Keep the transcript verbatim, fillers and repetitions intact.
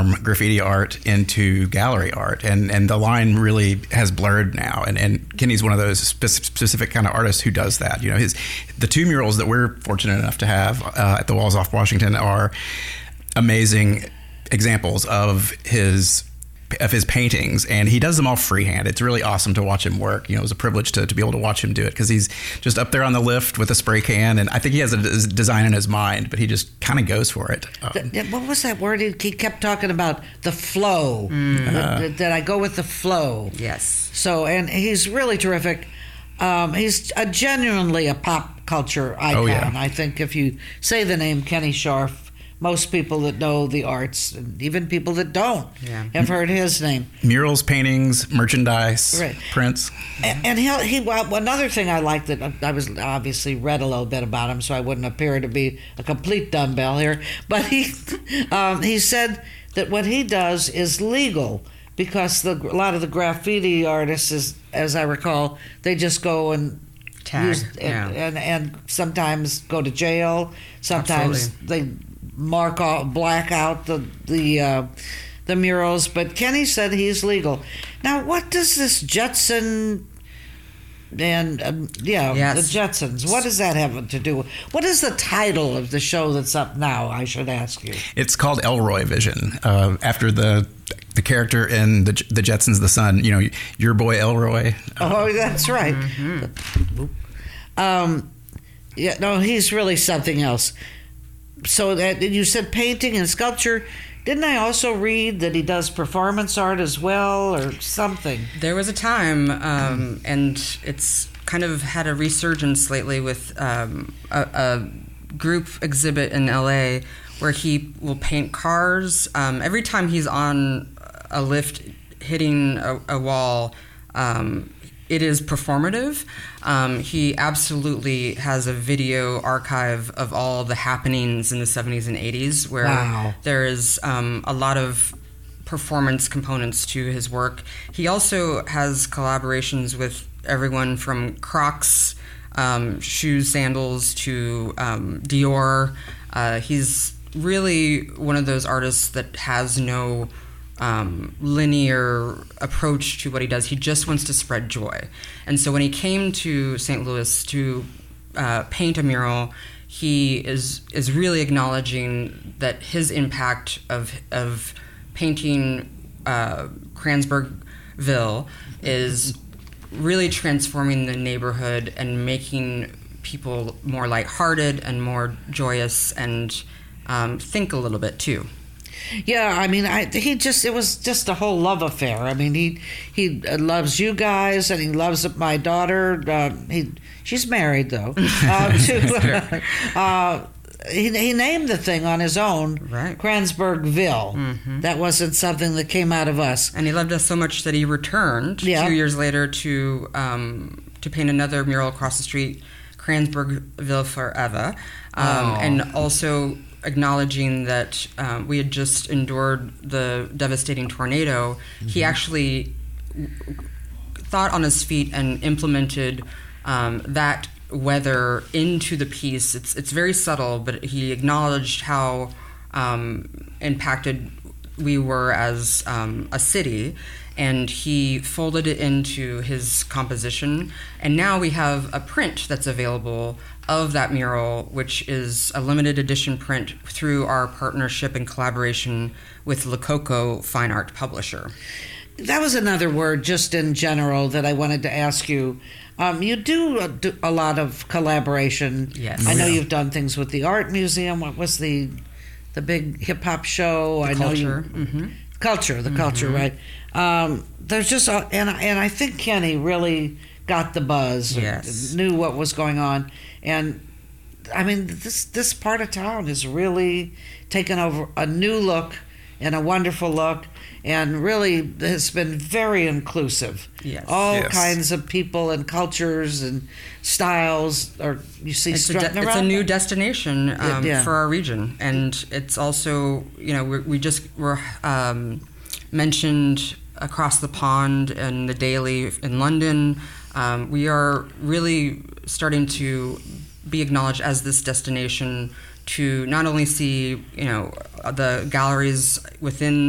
transform graffiti art into gallery art, and and the line really has blurred now. And and Kenny's one of those spe- specific kind of artists who does that. You know, his the two murals that we're fortunate enough to have uh, at the Walls off Washington are amazing examples of his of his paintings, and he does them all freehand. It's really awesome to watch him work. You know, it was a privilege to, to be able to watch him do it, because he's just up there on the lift with a spray can, and I think he has a d- design in his mind, but he just kind of goes for it. Um, the, what was that word? He, he kept talking about the flow. Mm. Uh, that, that I go with the flow. Yes. So, and he's really terrific. Um, he's a genuinely a pop culture icon. Oh, yeah. I think if you say the name Kenny Scharf, most people that know the arts, and even people that don't, yeah. have heard his name. Murals, paintings, merchandise, right. prints. And, and he, he, well, another thing I like that I was obviously read a little bit about him, so I wouldn't appear to be a complete dumbbell here. But he, um, he said that what he does is legal, because the, a lot of the graffiti artists, is, as I recall, they just go and Tag, use, yeah. and, and and sometimes go to jail. Sometimes Absolutely. they mark off, black out the the uh, the murals. But Kenny said he's legal. Now, what does this Jetson and um, yeah, Yes. the Jetsons? What does that have to do with? What is the title of the show that's up now? I should ask you. It's called Elroy Vision, uh, after the the character in the the Jetsons, the son. You know, your boy Elroy. Oh, that's right. Mm-hmm. Um, yeah, no, he's really something else. So that you said painting and sculpture. Didn't I also read that he does performance art as well, or something? There was a time, um, and it's kind of had a resurgence lately with um, a, a group exhibit in L A where he will paint cars. Um, every time he's on a lift hitting a, a wall, um, it is performative. Um, he absolutely has a video archive of all the happenings in the seventies and eighties, where Wow. there is um, a lot of performance components to his work. He also has collaborations with everyone from Crocs, um, shoes, sandals, to um, Dior. Uh, he's really one of those artists that has no Um, linear approach to what he does. He just wants to spread joy. And so when he came to Saint Louis to uh, paint a mural, he is is really acknowledging that his impact of of painting uh, Kranzbergville is really transforming the neighborhood and making people more lighthearted and more joyous, and um, think a little bit too. Yeah, I mean, I, he just, it was just a whole love affair. I mean, he he loves you guys, and he loves my daughter. Uh, he She's married, though. Uh, to, uh, he, he named the thing on his own, Right. Kranzbergville. Mm-hmm. That wasn't something that came out of us. And he loved us so much that he returned Yeah. two years later to um, to paint another mural across the street, Kranzbergville Forever, um, Oh. and also acknowledging that um, we had just endured the devastating tornado. Mm-hmm. He actually thought on his feet and implemented um, that weather into the piece. It's it's very subtle, but he acknowledged how um, impacted we were as um, a city, and he folded it into his composition. And now we have a print that's available of that mural, which is a limited edition print through our partnership and collaboration with Lococo Fine Art Publisher. That was another word, just in general, that I wanted to ask you. Um, you do a, do a lot of collaboration. Yes. I know Yeah. you've done things with the art museum. What was the the big hip hop show? I know Culture. you Mm-hmm. culture, the Mm-hmm. culture, right? Um, there's just a, and and I think Kenny really got the buzz. Yes. Knew what was going on, and I mean this this part of town has really taken over a new look and a wonderful look, and really has been very inclusive. Yes. All Yes. kinds of people and cultures and styles. Or you see It's, a, de- strutting it's around. a new destination um, Yeah. for our region, and it's also, you know, we're, we just were um, mentioned across the pond in the Daily in London. Um, we are really starting to be acknowledged as this destination to not only see, you know, the galleries within